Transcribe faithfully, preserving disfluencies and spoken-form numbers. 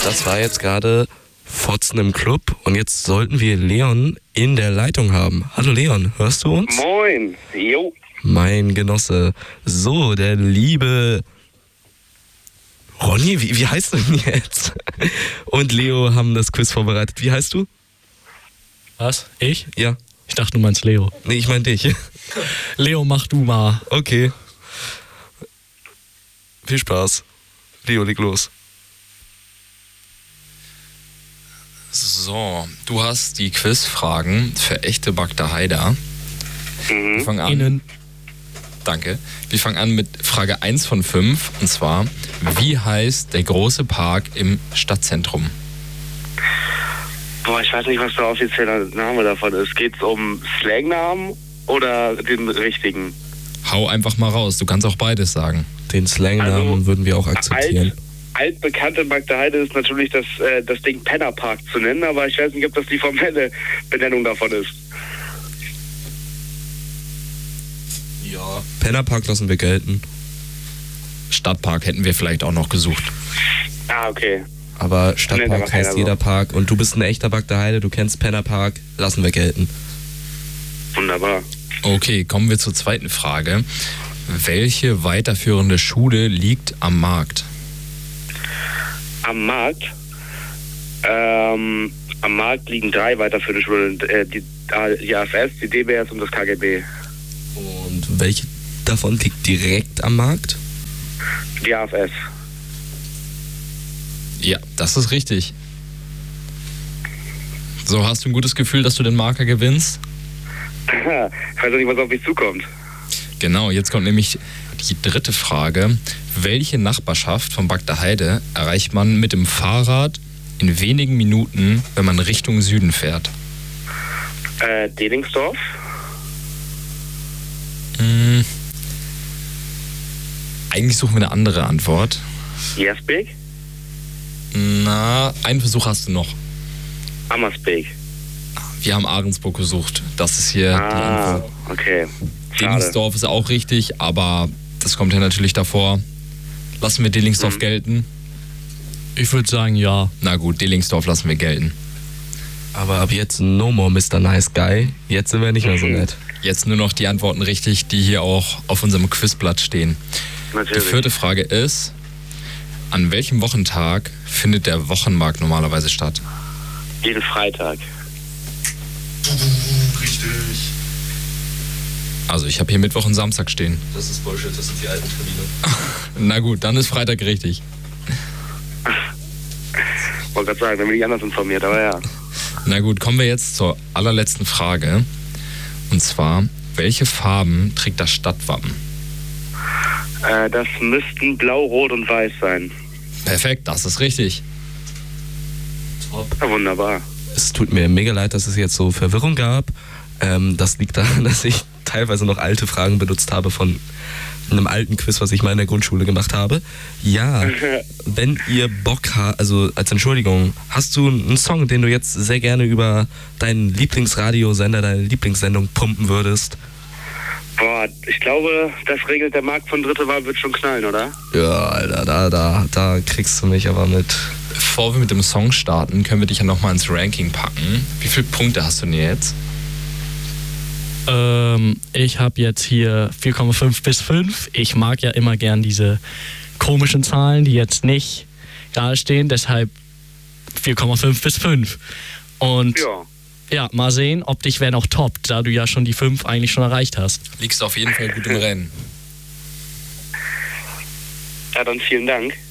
Das war jetzt gerade Fotzen im Club und jetzt sollten wir Leon in der Leitung haben. Hallo Leon, hörst du uns? Moin, jo. Mein Genosse. So, der liebe Ronny, wie, wie heißt du denn jetzt? Und Leo haben das Quiz vorbereitet. Wie heißt du? Was? Ich? Ja. Ich dachte, du meinst Leo. Nee, ich mein dich. Leo, mach du mal. Okay. Viel Spaß. Leo, leg los. So, du hast die Quizfragen für echte Bagda-Heider. Mhm. Wir fangen an. Ihnen. Danke. Wir fangen an mit Frage eins von fünf. Und zwar, wie heißt der große Park im Stadtzentrum? Boah, ich weiß nicht, was der offizielle Name davon ist. Geht's um Slangnamen oder den richtigen? Hau einfach mal raus. Du kannst auch beides sagen. Den Slangnamen Also, würden wir auch akzeptieren. Alt, altbekannte Bagda-Heide ist natürlich das, äh, das Ding Penner Park zu nennen, aber ich weiß nicht, ob das die formelle Benennung davon ist. Ja. Pennerpark lassen wir gelten. Stadtpark hätten wir vielleicht auch noch gesucht. Ah, okay. Aber Nennt Stadtpark aber heißt keiner jeder so. Park und du bist ein echter Bagda-Heide, du kennst Pennerpark, lassen wir gelten. Wunderbar. Okay, kommen wir zur zweiten Frage. Welche weiterführende Schule liegt am Markt? Am Markt, ähm, am Markt liegen drei weiterführende Schulen, äh, die, die A F S, die D B S und das K G B. Und welche davon liegt direkt am Markt? Die A F S. Ja, das ist richtig. So, hast du ein gutes Gefühl, dass du den Marker gewinnst? Ich weiß auch nicht, was auf mich zukommt. Genau, jetzt kommt nämlich die dritte Frage. Welche Nachbarschaft von Bagda-Heide erreicht man mit dem Fahrrad in wenigen Minuten, wenn man Richtung Süden fährt? Äh, Delingsdorf? Hm. Eigentlich suchen wir eine andere Antwort. Jersbeek? Na, einen Versuch hast du noch. Ammersbeek. Wir haben Ahrensburg gesucht. Das ist hier die Ah, Antwort. okay. Schade. Delingsdorf ist auch richtig, aber das kommt ja natürlich davor. Lassen wir Delingsdorf Mhm. gelten? Ich würde sagen, ja. Na gut, Delingsdorf lassen wir gelten. Aber ab jetzt no more Mister Nice Guy. Jetzt sind wir nicht mehr so nett. Jetzt nur noch die Antworten richtig, die hier auch auf unserem Quizblatt stehen. Die Natürlich. vierte Frage ist, an welchem Wochentag findet der Wochenmarkt normalerweise statt? Jeden Freitag. Richtig. Also ich habe hier Mittwoch und Samstag stehen. Das ist Bullshit, das sind die alten Termine. Na gut, dann ist Freitag richtig. Wollte gerade sagen, dann bin ich anders informiert, aber ja. Na gut, kommen wir jetzt zur allerletzten Frage. Und zwar, welche Farben trägt das Stadtwappen? Äh, das müssten blau, rot und weiß sein. Perfekt, das ist richtig. Top. Ja, wunderbar. Es tut mir mega leid, dass es jetzt so Verwirrung gab. Ähm, das liegt daran, dass ich teilweise noch alte Fragen benutzt habe von einem alten Quiz, was ich mal in der Grundschule gemacht habe. Ja, wenn ihr Bock habt, also als Entschuldigung, hast du einen Song, den du jetzt sehr gerne über deinen Lieblingsradiosender, deine Lieblingssendung pumpen würdest? Boah, ich glaube, das regelt der Markt von Dritte Wahl, wird schon knallen, oder? Ja, Alter, da, da, da kriegst du mich aber mit. Bevor wir mit dem Song starten, können wir dich ja nochmal ins Ranking packen. Wie viele Punkte hast du denn jetzt? Ähm, ich habe jetzt hier vier Komma fünf bis fünf. Ich mag ja immer gern diese komischen Zahlen, die jetzt nicht gerade stehen. Deshalb vier Komma fünf bis fünf. Und Ja. ja, mal sehen, ob dich wer noch toppt, da du ja schon die fünf eigentlich schon erreicht hast. Liegst du auf jeden Fall gut im Rennen. Ja, dann vielen Dank.